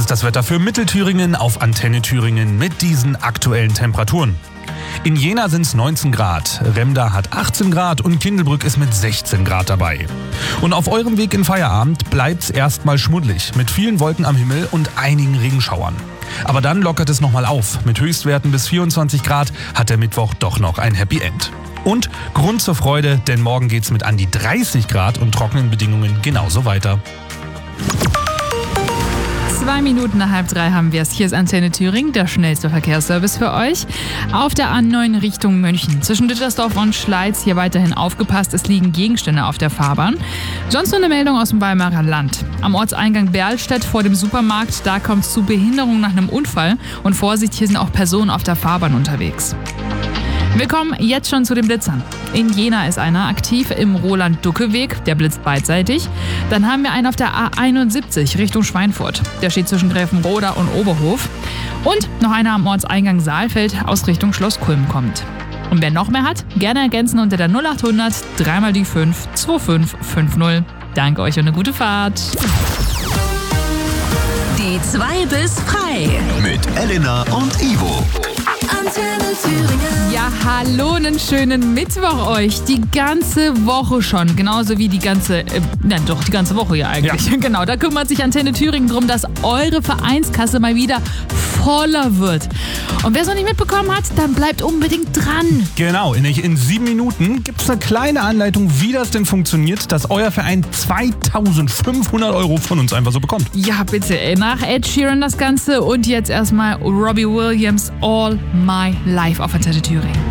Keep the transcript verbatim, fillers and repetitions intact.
ist das Wetter für Mittelthüringen auf Antenne Thüringen mit diesen aktuellen Temperaturen. In Jena sind es neunzehn Grad, Remda hat achtzehn Grad und Kindelbrück ist mit sechzehn Grad dabei. Und auf eurem Weg in Feierabend bleibt's erstmal schmuddelig mit vielen Wolken am Himmel und einigen Regenschauern. Aber dann lockert es nochmal auf. Mit Höchstwerten bis vierundzwanzig Grad hat der Mittwoch doch noch ein Happy End. Und Grund zur Freude, denn morgen geht's mit an die dreißig Grad und trockenen Bedingungen genauso weiter. Zwei Minuten nach halb drei haben wir es. Hier ist Antenne Thüringen, der schnellste Verkehrsservice für euch. Auf der A neun Richtung München. Zwischen Dittersdorf und Schleiz hier weiterhin aufgepasst. Es liegen Gegenstände auf der Fahrbahn. Sonst nur eine Meldung aus dem Weimarer Land. Am Ortseingang Berlstedt vor dem Supermarkt, da kommt es zu Behinderung nach einem Unfall. Und Vorsicht, hier sind auch Personen auf der Fahrbahn unterwegs. Wir kommen jetzt schon zu den Blitzern. In Jena ist einer aktiv im Roland-Ducke-Weg, der blitzt beidseitig. Dann haben wir einen auf der A einundsiebzig Richtung Schweinfurt. Der steht zwischen Gräfenroda und Oberhof. Und noch einer am Ortseingang Saalfeld aus Richtung Schloss Kulm kommt. Und wer noch mehr hat, gerne ergänzen unter der null achthundert drei mal die fünf zwei fünf fünf null. Danke euch und eine gute Fahrt. Die zwei bis frei. Mit Elena und Ivo. Antenne Thüringen. Ja, hallo, einen schönen Mittwoch euch. Die ganze Woche schon. Genauso wie die ganze, äh, nein, doch, die ganze Woche ja eigentlich. Ja. Genau, da kümmert sich Antenne Thüringen drum, dass eure Vereinskasse mal wieder voller wird. Und wer es noch nicht mitbekommen hat, dann bleibt unbedingt dran. Genau, in, in sieben Minuten gibt es eine kleine Anleitung, wie das denn funktioniert, dass euer Verein zweitausendfünfhundert Euro von uns einfach so bekommt. Ja, bitte. Ey. Nach Ed Sheeran das Ganze und jetzt erstmal Robbie Williams, All My Life auf Antenne Thüringen.